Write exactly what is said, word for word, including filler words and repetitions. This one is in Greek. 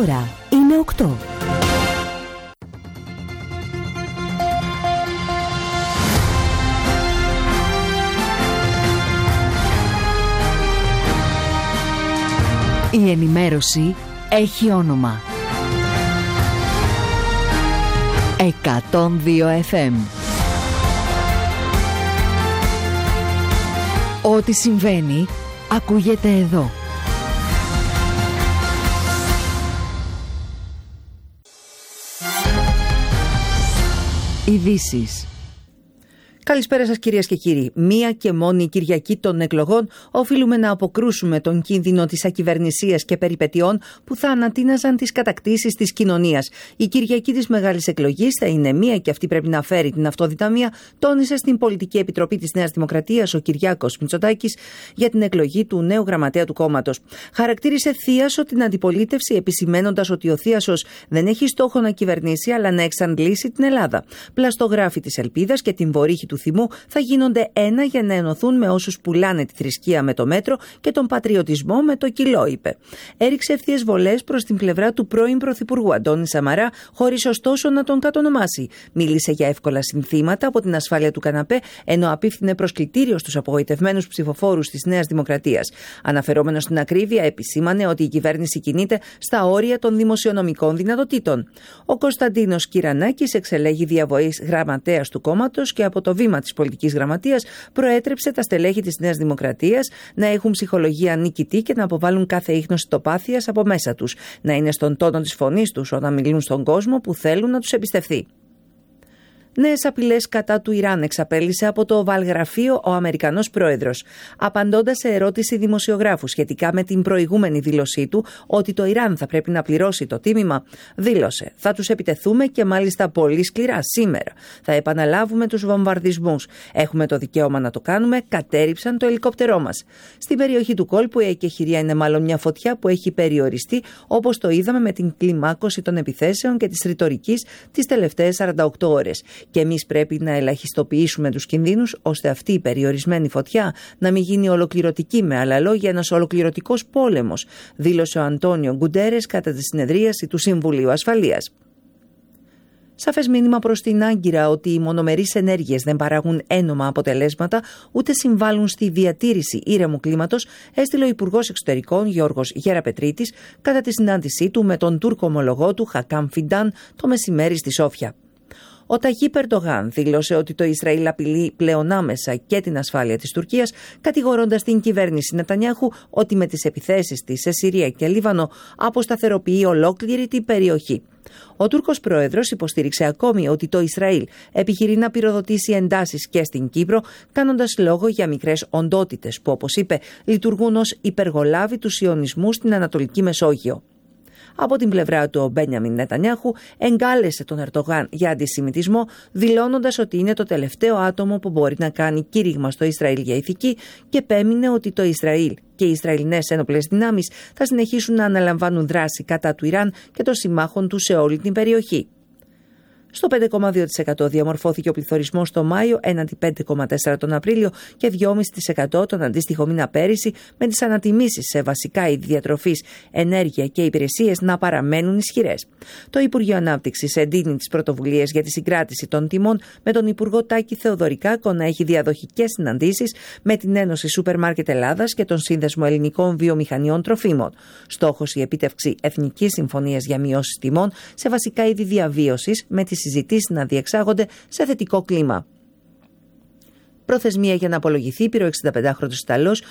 ώρα είναι οκτώ. Η ενημέρωση έχει όνομα. εκατόν δύο εφ εμ. Ό,τι συμβαίνει ακούγεται εδώ. Ειδήσεις. Καλησπέρα σας κυρίες και κύριοι. Μία και μόνη Κυριακή των εκλογών οφείλουμε να αποκρούσουμε τον κίνδυνο της ακυβερνησίας και περιπετειών που θα ανατείναζαν τις κατακτήσεις της κοινωνίας. Η Κυριακή της Μεγάλης Εκλογής θα είναι μία και αυτή πρέπει να φέρει την αυτοδυναμία, τόνισε στην Πολιτική Επιτροπή της Νέας Δημοκρατίας ο Κυριάκος Μητσοτάκης για την εκλογή του νέου γραμματέα του κόμματος. Χαρακτήρισε θίασο την αντιπολίτευση, επισημένοντας ότι ο θίασος δεν έχει στόχο να κυβερνήσει αλλά να εξαντλήσει την Ελλάδα. Πλαστογράφοι της ελπίδας και την βορύχη του θυμού θα γίνονται ένα για να ενωθούν με όσους πουλάνε τη θρησκεία με το μέτρο και τον πατριωτισμό με το κιλό, είπε. Έριξε ευθείες βολές προς την πλευρά του πρώην Πρωθυπουργού Αντώνη Σαμαρά, χωρίς ωστόσο να τον κατονομάσει. Μίλησε για εύκολα συνθήματα από την ασφάλεια του καναπέ, ενώ απίφθινε προσκλητήριο στους απογοητευμένους ψηφοφόρους της Νέας Δημοκρατίας. Αναφερόμενος στην ακρίβεια, επισήμανε ότι η κυβέρνηση κινείται στα όρια των δημοσιονομικών δυνατοτήτων. Ο Κωνσταντίνος Κυρανάκης εξελέγει διαβοής γραμματέας του κόμματος και από το βήμα της πολιτικής γραμματείας προέτρεψε τα στελέχη της Νέας Δημοκρατίας να έχουν ψυχολογία νικητή και να αποβάλουν κάθε ίχνος ιστοπάθειας από μέσα τους, να είναι στον τόνο της φωνής τους όταν μιλούν στον κόσμο που θέλουν να τους εμπιστευτεί. Νέες απειλές κατά του Ιράν εξαπέλυσε από το Oval γραφείο ο Αμερικανός πρόεδρος. Απαντώντας σε ερώτηση δημοσιογράφου σχετικά με την προηγούμενη δήλωσή του ότι το Ιράν θα πρέπει να πληρώσει το τίμημα, δήλωσε: «Θα τους επιτεθούμε και μάλιστα πολύ σκληρά σήμερα. Θα επαναλάβουμε τους βομβαρδισμούς. Έχουμε το δικαίωμα να το κάνουμε. Κατέρριψαν το ελικόπτερό μας». Στην περιοχή του κόλπου η εκεχηρία είναι μάλλον μια φωτιά που έχει περιοριστεί, όπως το είδαμε με την κλιμάκωση των επιθέσεων και της ρητορικής τις τελευταίες σαράντα οκτώ ώρες. Και εμείς πρέπει να ελαχιστοποιήσουμε τους κινδύνους ώστε αυτή η περιορισμένη φωτιά να μην γίνει ολοκληρωτική, με άλλα λόγια ένας ολοκληρωτικός πόλεμος, δήλωσε ο Αντώνιο Γκουντέρες κατά τη συνεδρίαση του Συμβουλίου Ασφαλείας. Σαφές μήνυμα προς την Άγκυρα ότι οι μονομερείς ενέργειες δεν παράγουν ένομα αποτελέσματα ούτε συμβάλλουν στη διατήρηση ήρεμου κλίματος, έστειλε ο Υπουργός Εξωτερικών Γιώργος Γεραπετρίτης κατά τη συνάντησή του με τον Τούρκο ομολογό του Χακάμ Φιντάν το μεσημέρι στη Σόφια. Ο Ταγίπ Ερντογάν δήλωσε ότι το Ισραήλ απειλεί πλέον άμεσα και την ασφάλεια της Τουρκίας, κατηγορώντας την κυβέρνηση Νετανιάχου ότι με τις επιθέσεις της σε Συρία και Λίβανο αποσταθεροποιεί ολόκληρη την περιοχή. Ο Τούρκος πρόεδρος υποστήριξε ακόμη ότι το Ισραήλ επιχειρεί να πυροδοτήσει εντάσεις και στην Κύπρο, κάνοντας λόγο για μικρές οντότητες που, όπως είπε, λειτουργούν ως υπεργολάβοι του σιωνισμού στην Ανατολική Μεσόγειο. Από την πλευρά του, ο Μπένιαμιν Νετανιάχου εγκάλεσε τον Ερντογάν για αντισημιτισμό, δηλώνοντας ότι είναι το τελευταίο άτομο που μπορεί να κάνει κήρυγμα στο Ισραήλ για ηθική και επέμεινε ότι το Ισραήλ και οι Ισραηλινές ένοπλες δυνάμεις θα συνεχίσουν να αναλαμβάνουν δράση κατά του Ιράν και των συμμάχων του σε όλη την περιοχή. Στο πέντε κόμμα δύο τοις εκατό διαμορφώθηκε ο πληθωρισμός το Μάιο έναντι πέντε κόμμα τέσσερα τοις εκατό τον Απρίλιο και δύο κόμμα πέντε τοις εκατό τον αντίστοιχο μήνα πέρυσι, με τις ανατιμήσεις σε βασικά είδη διατροφής, ενέργεια και υπηρεσίες να παραμένουν ισχυρές. Το Υπουργείο Ανάπτυξης εντείνει τις πρωτοβουλίες για τη συγκράτηση των τιμών, με τον Υπουργό Τάκη Θεοδωρικάκο να έχει διαδοχικές συναντήσεις με την Ένωση Σούπερ Μάρκετ Ελλάδας και τον Σύνδεσμο Ελληνικών Βιομηχανιών Τροφίμων. Στόχος η επίτευξη εθνικής συμφωνίας για μειώσεις τιμών σε βασικά είδη διαβίωσης, με τις συζητήσεις να διεξάγονται σε θετικό κλίμα. Προθεσμία για να απολογηθεί πήρε ο εξηνταπεντάχρονος Ιταλός